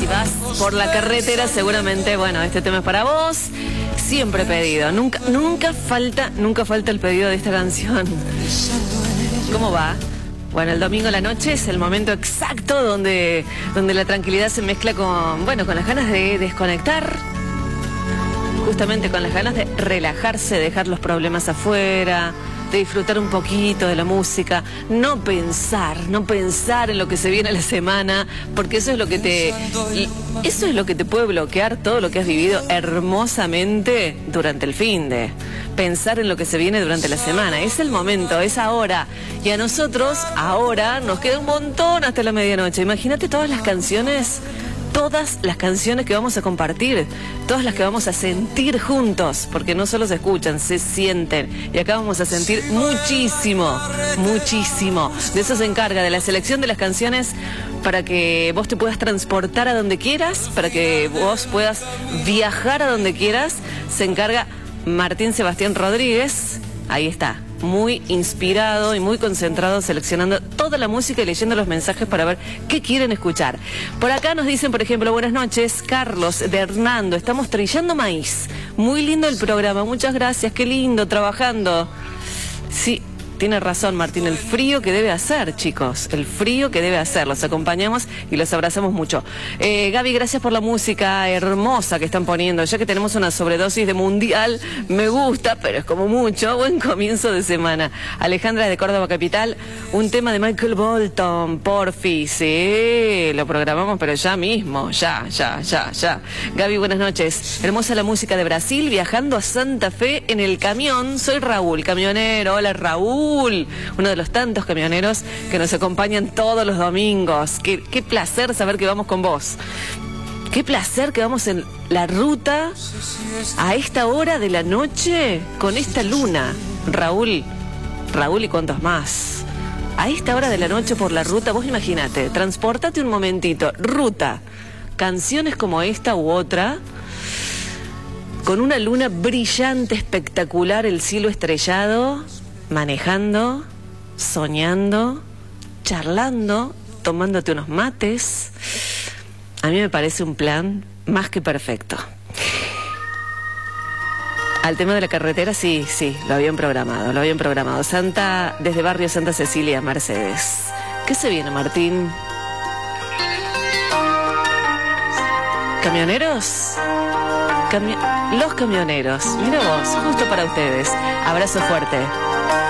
Si vas por la carretera, seguramente, bueno, este tema es para vos. Siempre pedido, nunca falta el pedido de esta canción. ¿Cómo va? Bueno, el domingo a la noche es el momento exacto donde la tranquilidad se mezcla con las ganas de desconectar. Justamente con las ganas de relajarse, dejar los problemas afuera, de disfrutar un poquito de la música, no pensar en lo que se viene la semana, porque eso es lo que te puede bloquear todo lo que has vivido hermosamente durante el finde. Pensar en lo que se viene durante la semana, es el momento, es ahora. Y a nosotros, ahora, nos queda un montón hasta la medianoche. Imagínate todas las canciones que vamos a compartir, todas las que vamos a sentir juntos, porque no solo se escuchan, se sienten. Y acá vamos a sentir muchísimo. De eso se encarga, de la selección de las canciones, para que vos te puedas transportar a donde quieras, para que vos puedas viajar a donde quieras. Se encarga Martín Sebastián Rodríguez, ahí está, muy inspirado y muy concentrado, seleccionando toda la música y leyendo los mensajes para ver qué quieren escuchar. Por acá nos dicen, por ejemplo, buenas noches, Carlos de Hernando, estamos trillando maíz. Muy lindo el programa, muchas gracias, qué lindo, trabajando. Sí, tiene razón Martín, el frío que debe hacer, chicos, el frío que debe hacer. Los acompañamos y los abrazamos mucho. Gaby, gracias por la música hermosa que están poniendo. Ya que tenemos una sobredosis de mundial, me gusta, pero es como mucho. Buen comienzo de semana. Alejandra de Córdoba Capital, un tema de Michael Bolton, porfi. Sí, lo programamos, pero ya mismo, ya. Gaby, buenas noches. Hermosa la música de Brasil, viajando a Santa Fe en el camión. Soy Raúl, camionero. Hola, Raúl. Uno de los tantos camioneros que nos acompañan todos los domingos. Qué placer saber que vamos con vos. Qué placer que vamos en la ruta a esta hora de la noche con esta luna. Raúl y cuantos más. A esta hora de la noche por la ruta, vos imaginate, transportate un momentito, ruta, canciones como esta u otra, con una luna brillante, espectacular, el cielo estrellado, manejando, soñando, charlando, tomándote unos mates. A mí me parece un plan más que perfecto. Al tema de la carretera, sí, lo habían programado. Desde Barrio Santa Cecilia, Mercedes. ¿Qué se viene, Martín? ¿Camioneros? Los camioneros. Mira vos, justo para ustedes. Abrazo fuerte.